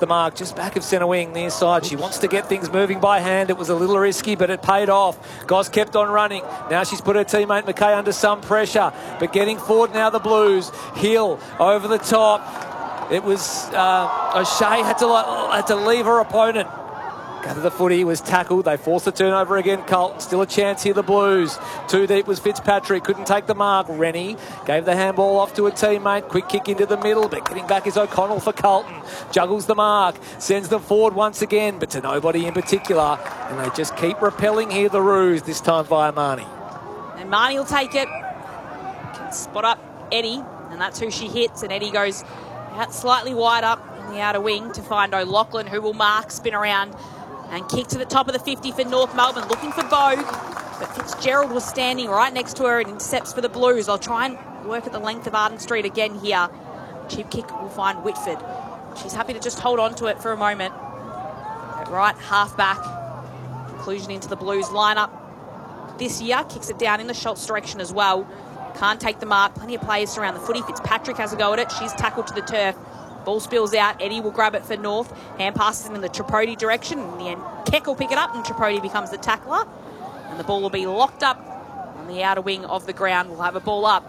the mark just back of centre wing, near side. She wants to get things moving by hand. It was a little risky, but it paid off. Goss kept on running. Now she's put her teammate McKay under some pressure, but getting forward now the Blues. Hill over the top. It was O'Shea had to leave her opponent. Gather the footy, was tackled. They forced the turnover again. Carlton still a chance here, the Blues. Too deep was Fitzpatrick, couldn't take the mark. Rennie gave the handball off to a teammate. Quick kick into the middle, but getting back is O'Connell for Carlton. Juggles the mark, sends them forward once again, but to nobody in particular. And they just keep repelling here, the Roos, this time via Marnie. And Marnie will take it. Can spot up Eddie, and that's who she hits. And Eddie goes out slightly wide up in the outer wing to find O'Loughlin, who will mark, spin around, and kick to the top of the 50 for North Melbourne, looking for Bogue. But Fitzgerald was standing right next to her and intercepts for the Blues. I'll try and work at the length of Arden Street again here. Cheap kick will find Whitford. She's happy to just hold on to it for a moment. At right, half back. Inclusion into the Blues lineup this year. Kicks it down in the Schultz direction as well. Can't take the mark. Plenty of players around the footy. Fitzpatrick has a go at it. She's tackled to the turf. Ball spills out. Eddie will grab it for North. Hand passes him in the Tripodi direction. In the end, Keck will pick it up and Tripodi becomes the tackler. And the ball will be locked up on the outer wing of the ground. We'll have a ball up.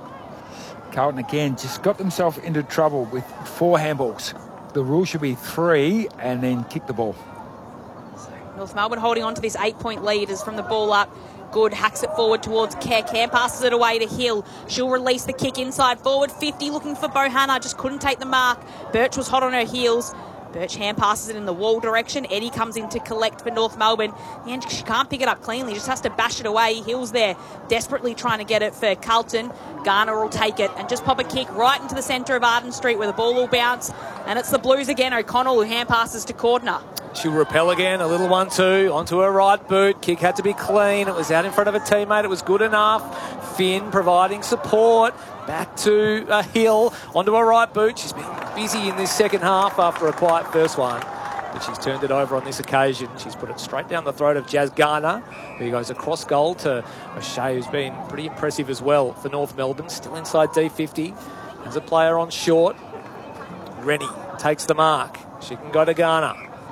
Carlton again just got themselves into trouble with 4 handballs. The rule should be 3 and then kick the ball. So North Melbourne holding on to this 8-point lead as from the ball up. Good, hacks it forward towards Keck. Hand passes it away to Hill. She'll release the kick inside forward. 50 looking for Bohanna. Just couldn't take the mark. Birch was hot on her heels. Birch hand passes it in the wall direction. Eddie comes in to collect for North Melbourne. In the end, she can't pick it up cleanly. Just has to bash it away. Hill's there desperately trying to get it for Carlton. Garner will take it and just pop a kick right into the centre of Arden Street where the ball will bounce. And it's the Blues again. O'Connell who hand passes to Cordner. She'll repel again, a little 1-2, onto her right boot. Kick had to be clean. It was out in front of a teammate. It was good enough. Finn providing support. Back to Hill, onto her right boot. She's been busy in this second half after a quiet first one. But she's turned it over on this occasion. She's put it straight down the throat of Jazz Garner, who goes across goal to O'Shea, who's been pretty impressive as well for North Melbourne. Still inside D50. There's a player on short. Rennie takes the mark. She can go to Garner.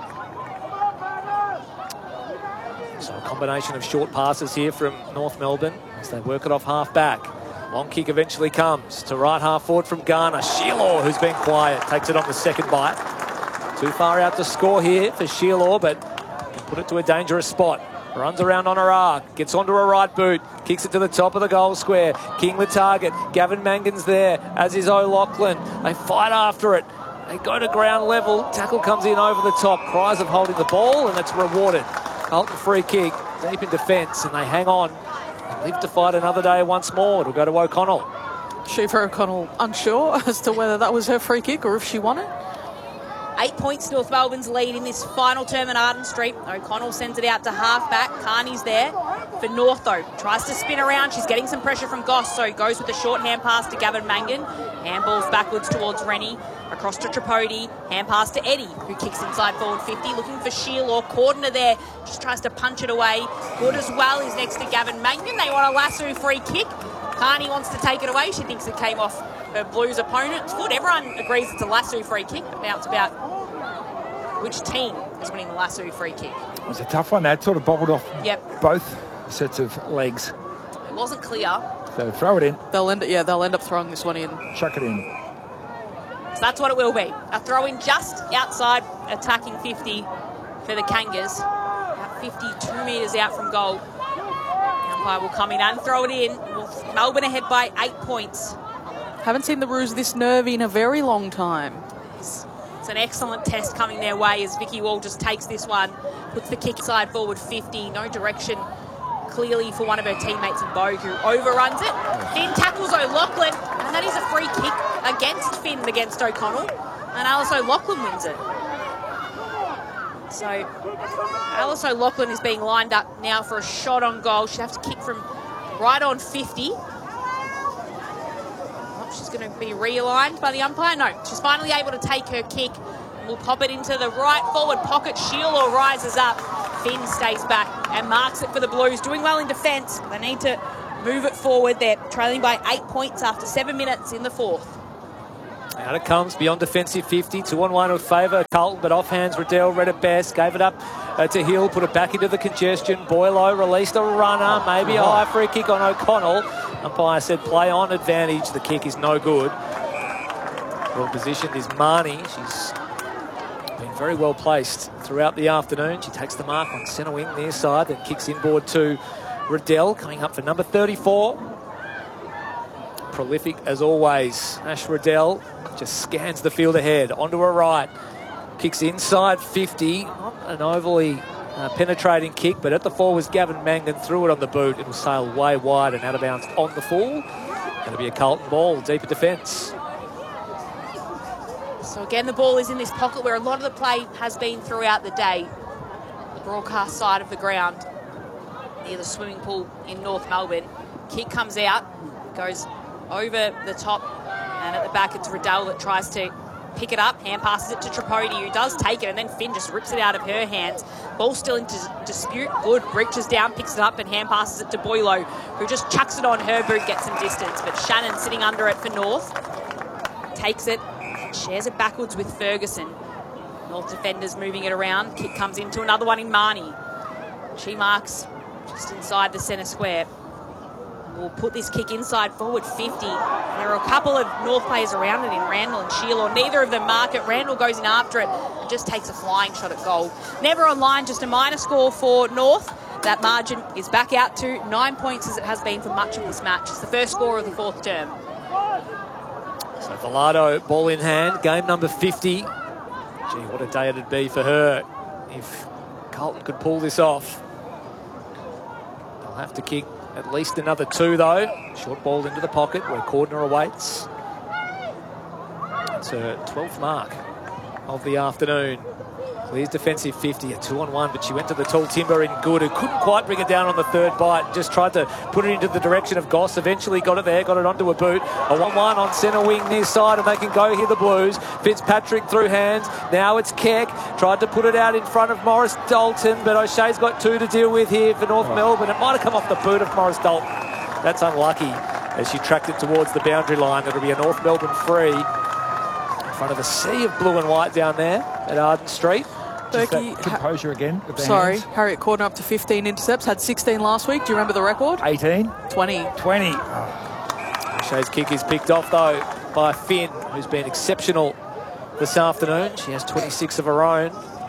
So a combination of short passes here from North Melbourne as they work it off half back. Long kick eventually comes to right half forward from Garner. Shearlaw, who's been quiet, takes it on the second bite. Too far out to score here for Shearlaw, but can put it to a dangerous spot. Runs around on her arc, gets onto her right boot, kicks it to the top of the goal square. King the target. Gavin Mangan's there, as is O'Loughlin. They fight after it. They go to ground level. Tackle comes in over the top. Cries of holding the ball, and it's rewarded. Carlton free kick, deep in defence, and they hang on and live to fight another day once more. It'll go to O'Connell. Shiva O'Connell unsure as to whether that was her free kick or if she won it. 8 points North Melbourne's lead in this final term at Arden Street. O'Connell sends it out to half-back. Carney's there for North, though. Tries to spin around. She's getting some pressure from Goss, so goes with the short hand pass to Gavin Mangan. Handballs backwards towards Rennie. Across to Tripodi. Hand pass to Eddie, who kicks inside forward 50. Looking for Shearlaw. Cordner there. Just tries to punch it away. Good as well is next to Gavin Mangan. They want a lasso free kick. Carney wants to take it away. She thinks it came off her Blues opponent's foot. Everyone agrees it's a lasso free kick, but now it's about which team is winning the lasso free kick. It was a tough one. That sort of bobbled off both sets of legs. It wasn't clear. So throw it in. They'll end up throwing this one in. Chuck it in. So that's what it will be. A throw in just outside attacking 50 for the Kangas. About 52 metres out from goal. The umpire will come in and throw it in. Melbourne ahead by 8 points. Haven't seen the Roos this nervy in a very long time. It's an excellent test coming their way as Vicky Wall just takes this one, puts the kick side forward 50, no direction clearly for one of her teammates in Bogue, who overruns it. Finn tackles O'Loughlin, and that is a free kick against Finn against O'Connell, and Alice O'Loughlin wins it. So Alice O'Loughlin is being lined up now for a shot on goal. She'd have to kick from right on 50. She's going to be realigned by the umpire. No, she's finally able to take her kick and will pop it into the right forward pocket. Shearlaw rises up. Finn stays back and marks it for the Blues. Doing well in defence. They need to move it forward. They're trailing by 8 points after 7 minutes in the fourth. Out it comes beyond defensive 50. 2-on-1 would favour Carlton, but off hands. Riddell read it best. Gave it up to Hill. Put it back into the congestion. Boylo released a runner. Maybe a high free kick on O'Connell. Umpire said play on advantage. The kick is no good. Well positioned is Marnie. She's been very well placed throughout the afternoon. She takes the mark on centre wing near side. Then kicks inboard to Riddell. Coming up for number 34. Prolific as always. Ash Riddell just scans the field ahead. Onto her right. Kicks inside 50. Not an overly penetrating kick, but at the fall was Gavin Mangan. Threw it on the boot. It will sail way wide and out of bounds on the full. Going to be a Carlton ball. Deeper defence. So again, the ball is in this pocket where a lot of the play has been throughout the day. The broadcast side of the ground near the swimming pool in North Melbourne. Kick comes out, goes over the top, and at the back it's Riddell that tries to pick it up. Hand passes it to Tripodi, who does take it, and then Finn just rips it out of her hands. Ball still in dispute. Good. Reaches down, picks it up, and hand passes it to Boylo, who just chucks it on her boot, gets some distance. But Shannon sitting under it for North. Takes it, shares it backwards with Ferguson. North defenders moving it around. Kick comes into another one in Marnie. She marks just inside the centre square. We'll put this kick inside forward 50. There are a couple of North players around it in Randall and Sheila. Neither of them mark it. Randall goes in after it and just takes a flying shot at goal. Never online, just a minor score for North. That margin is back out to 9 points as it has been for much of this match. It's the first score of the fourth term. So Velado, ball in hand, game number 50. Gee, what a day it'd be for her if Carlton could pull this off. They'll have to kick at least another 2 though. Short ball into the pocket where Cordner awaits. It's her 12th mark of the afternoon. Clears defensive 50, a 2-on-1, but she went to the tall timber in good, who couldn't quite bring it down on the third bite. Just tried to put it into the direction of Goss. Eventually got it there, got it onto a boot. A 1-1 on centre wing near side, and they can go here, the Blues. Fitzpatrick through hands. Now it's Keck. Tried to put it out in front of Morris Dalton, but O'Shea's got 2 to deal with here for North Melbourne. It might have come off the boot of Morris Dalton. That's unlucky as she tracked it towards the boundary line. It'll be a North Melbourne free in front of a sea of blue and white down there at Arden Street. Berkey, composure again. With the sorry, hands. Harriet Cordner up to 15 intercepts. Had 16 last week. Do you remember the record? 18. 20. 20. O'Shea's kick is picked off though by Finn, who's been exceptional this afternoon. She has 26 of her own.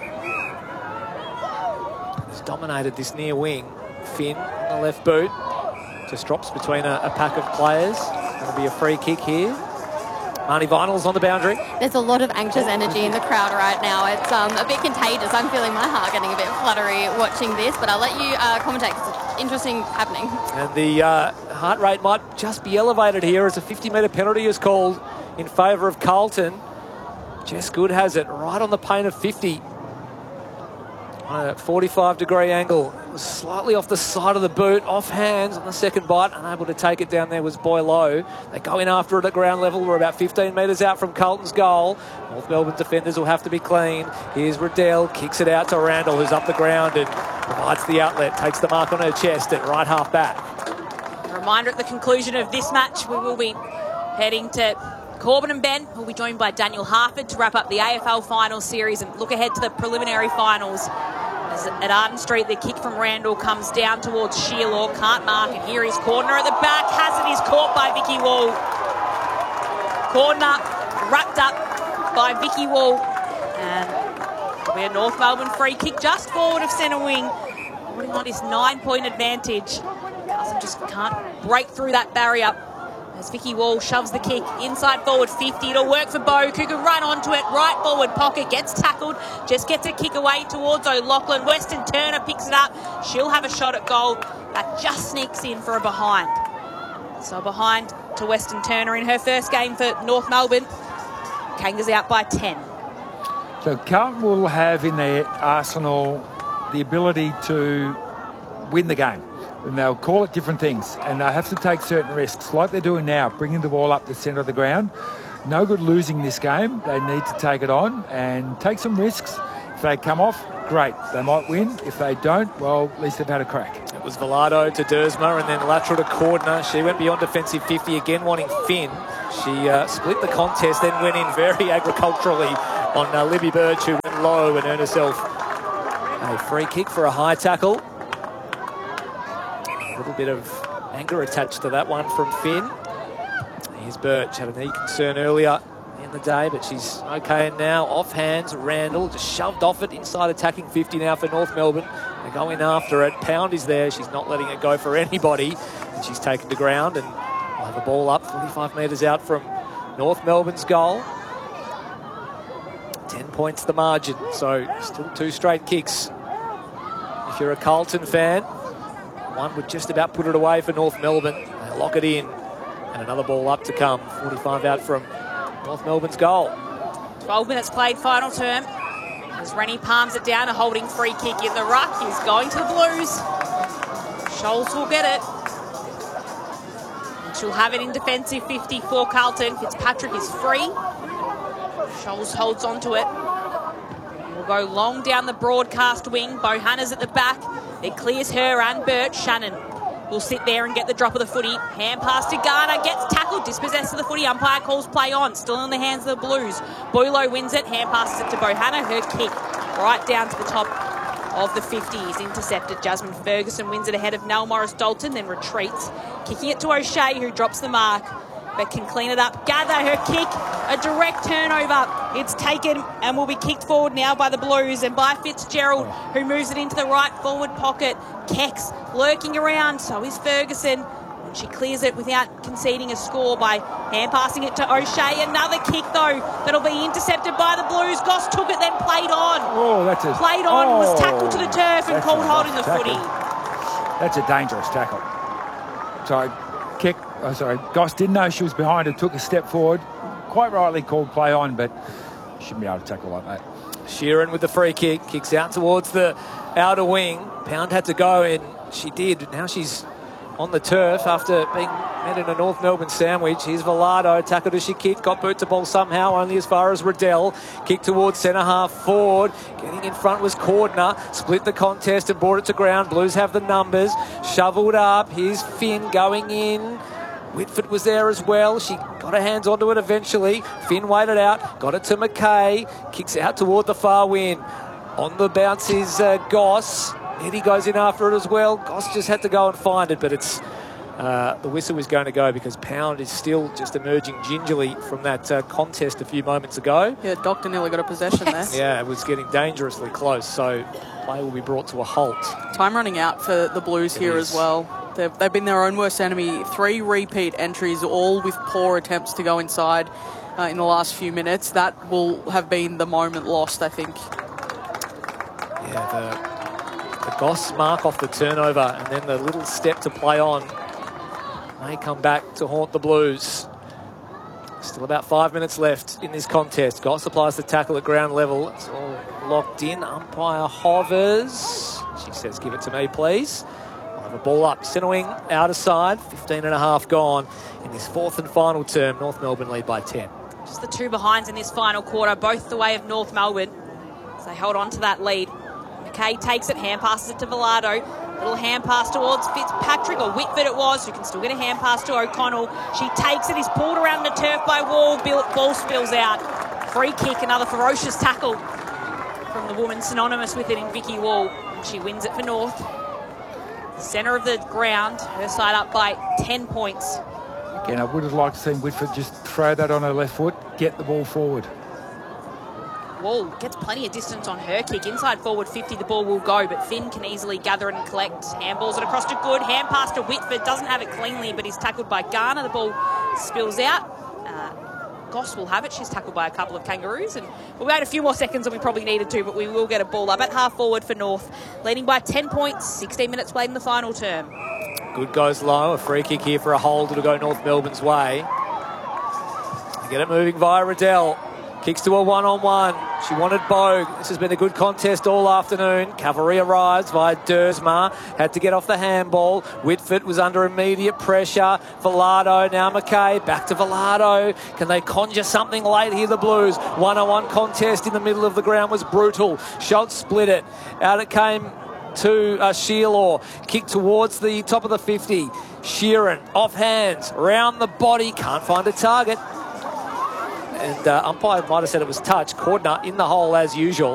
Has dominated this near wing. Finn on the left boot. Just drops between a pack of players. Going to be a free kick here. Marnie Vinal's on the boundary. There's a lot of anxious energy in the crowd right now. It's a bit contagious. I'm feeling my heart getting a bit fluttery watching this, but I'll let you commentate. It's interesting happening. And the heart rate might just be elevated here as a 50-metre penalty is called in favour of Carlton. Jess Good has it right on the paint of 50. On a 45-degree angle. It was slightly off the side of the boot, off hands on the second bite. Unable to take it down there was Boylo. They go in after it at ground level. We're about 15 metres out from Carlton's goal. North Melbourne defenders will have to be clean. Here's Riddell, kicks it out to Randall, who's up the ground and provides the outlet. Takes the mark on her chest at right half back. A reminder at the conclusion of this match, we will be heading to Corbin and Ben. We'll be joined by Daniel Harford to wrap up the AFL final series and look ahead to the preliminary finals. As at Arden Street, the kick from Randall comes down towards Sheila. Can't mark it. Here is Cordner at the back. Has it, is caught by Vicky Wall. Cordner wrapped up by Vicky Wall. And we have North Melbourne free kick just forward of centre wing. Holding on this 9-point advantage. Carlton just can't break through that barrier. As Vicky Wall shoves the kick inside forward 50. It'll work for Bow, who can run onto it. Right forward pocket, gets tackled. Just gets a kick away towards O'Loughlin. Weston Turner picks it up. She'll have a shot at goal. That just sneaks in for a behind. So behind to Weston Turner in her first game for North Melbourne. Kangas out by 10. So Carlton will have in their arsenal the ability to win the game. And they'll call it different things, and they'll have to take certain risks, like they're doing now, bringing the ball up the centre of the ground. No good losing this game. They need to take it on and take some risks. If they come off, great. They might win. If they don't, well, at least they've had a crack. It was Velado to Dersma and then lateral to Cordner. She went beyond defensive 50 again, wanting Finn. She split the contest, then went in very agriculturally on Libby Birch, who went low and earned herself a free kick for a high tackle. A little bit of anger attached to that one from Finn. Here's Birch, had a knee concern earlier in the day, but she's okay now. Off hands, Randall just shoved off it inside attacking 50 now for North Melbourne. They're going after it. Pound is there. She's not letting it go for anybody. And she's taken to ground and will have the ball up 45 metres out from North Melbourne's goal. 10 points the margin, so still 2 straight kicks. If you're a Carlton fan, one would just about put it away for North Melbourne. They lock it in. And another ball up to come. 45 out from North Melbourne's goal. 12 minutes played, final term. As Rennie palms it down, a holding free kick in the ruck. He's going to the Blues. Scholes will get it. And she'll have it in defensive 50 for Carlton. Fitzpatrick is free. Scholes holds on to it. We'll go long down the broadcast wing. Bohanna's at the back. It clears her and Birch. Shannon will sit there and get the drop of the footy. Hand pass to Garner, gets tackled, dispossessed of the footy. Umpire calls play on, still in the hands of the Blues. Boylo wins it, hand passes it to Bohanna. Her kick right down to the top of the 50 is intercepted. Jasmine Ferguson wins it ahead of Nell Morris-Dalton, then retreats. Kicking it to O'Shea, who drops the mark, but can clean it up. Gather, her kick, a direct turnover. It's taken and will be kicked forward now by the Blues and by Fitzgerald, who moves it into the right forward pocket. Kex lurking around, so is Ferguson. And she clears it without conceding a score by hand passing it to O'Shea. Another kick, though, that'll be intercepted by the Blues. Goss took it, then played on. Oh, that's a... Played on, was tackled to the turf and called holding the footy. That's a dangerous tackle. So, Goss didn't know she was behind and took a step forward. Quite rightly called play on, but shouldn't be able to tackle like that. Sheeran with the free kick, kicks out towards the outer wing. Pound had to go, and she did. Now she's on the turf after being met in a North Melbourne sandwich. Here's Velado, tackled as she kicked, got boot to ball somehow, only as far as Riddell. Kick towards centre half forward. Getting in front was Cordner. Split the contest and brought it to ground. Blues have the numbers. Shoveled up. Here's Finn going in. Whitford was there as well. She got her hands onto it eventually. Finn waited out, got it to McKay. Kicks out toward the far win. On the bounce is Goss. Eddie goes in after it as well. Goss just had to go and find it, but it's the whistle is going to go because Pound is still just emerging gingerly from that contest a few moments ago. Yeah, Doctor nearly got a possession there. Yeah, it was getting dangerously close, so play will be brought to a halt. Time running out for the Blues here as well. They've been their own worst enemy. 3 repeat entries, all with poor attempts to go inside in the last few minutes. That will have been the moment lost, I think. Yeah, the Goss mark off the turnover and then the little step to play on may come back to haunt the Blues. Still about 5 minutes left in this contest. Goss applies the tackle at ground level. It's all locked in. Umpire hovers. She says, give it to me, please. A ball up, centre wing, outer side, 15 and a half gone in this 4th and final term. North Melbourne lead by 10. Just the 2 behinds in this final quarter, both the way of North Melbourne. So they hold on to that lead. McKay takes it, hand passes it to Velado. Little hand pass towards Fitzpatrick, or Whitford it was, who can still get a hand pass to O'Connell. She takes it, he's pulled around the turf by Wall, ball spills out. Free kick, another ferocious tackle from the woman synonymous with it in Vicky Wall. And she wins it for North. Centre of the ground, her side up by 10 points. Again, I would have liked to see Whitford just throw that on her left foot, get the ball forward. Wall gets plenty of distance on her kick. Inside forward 50, the ball will go, but Finn can easily gather and collect. Handballs it across to Good. Hand pass to Whitford. Doesn't have it cleanly, but he's tackled by Garner. The ball spills out. Goss will have it. She's tackled by a couple of Kangaroos, and we'll wait a few more seconds than we probably needed to, but we will get a ball up at half forward for North, leading by 10 points, 16 minutes played in the final term. Good goes low. A free kick here for a hold. It'll go North Melbourne's way. They get it moving via Riddell. Kicks to a one-on-one. She wanted Bogue. This has been a good contest all afternoon. Cavalry arrives via Dersma. Had to get off the handball. Whitford was under immediate pressure. Velado, now McKay. Back to Velado. Can they conjure something late here, the Blues? One-on-one contest in the middle of the ground was brutal. Schultz split it. Out it came to Shearlaw. Kick towards the top of the 50. Sheeran off hands, round the body, can't find a target. And umpire might have said it was touch. Cordner in the hole as usual.